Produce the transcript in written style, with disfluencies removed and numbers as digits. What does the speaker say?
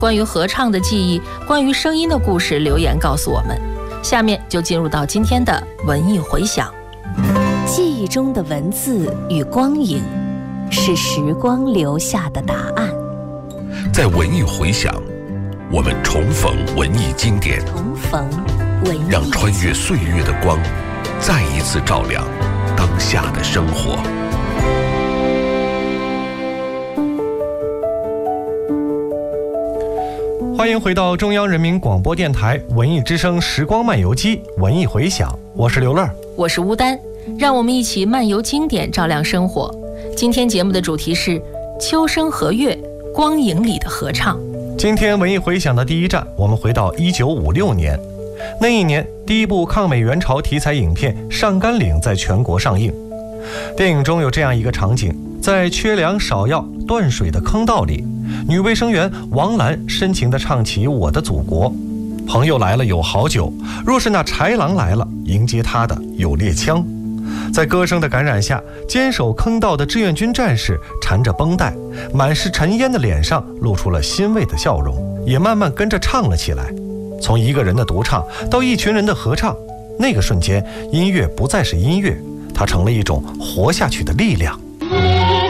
关于合唱的记忆，关于声音的故事，留言告诉我们。下面就进入到今天的文艺回响。 记忆中的文字与光影，是时光留下的答案。 在文艺回响，我们重逢文艺经典，让穿越岁月的光再一次照亮当下的生活。 欢迎回到中央人民广播电台文艺之声时光漫游记文艺回响，我是刘乐， 我是乌丹，让我们一起漫游经典，照亮生活。今天节目的主题是秋声和月，光影里的合唱。 今天文艺回响的第一站，我们回到1956年。那一年，第一部抗美援朝题材影片《上甘岭》在全国上映。电影中有这样一个场景，在缺粮少药断水的坑道里，女卫生员王兰深情地唱起《我的祖国》。朋友来了有好酒，若是那豺狼来了，迎接他的有猎枪。在歌声的感染下，坚守坑道的志愿军战士缠着绷带，满是尘烟的脸上露出了欣慰的笑容，也慢慢跟着唱了起来。从一个人的独唱到一群人的合唱，那个瞬间，音乐不再是音乐，它成了一种活下去的力量。